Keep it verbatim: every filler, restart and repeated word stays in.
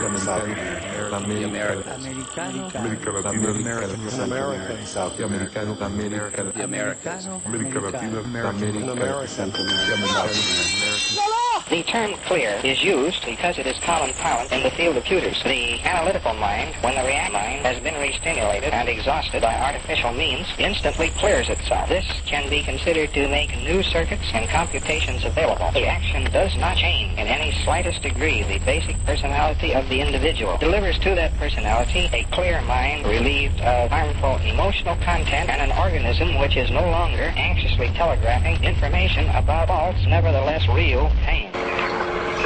The term clear is used because it is compound in the field of computers. The analytical mind, when the react mind has been re-stimulated and exhausted by artificial means, instantly clears itself. This can be considered to make new circuits and computations available. The action does not change in any slightest degree the basic personality of the individual. It delivers to that personality a clear mind relieved of harmful emotional content and an organism which is no longer anxiously telegraphing information about false, nevertheless real pain.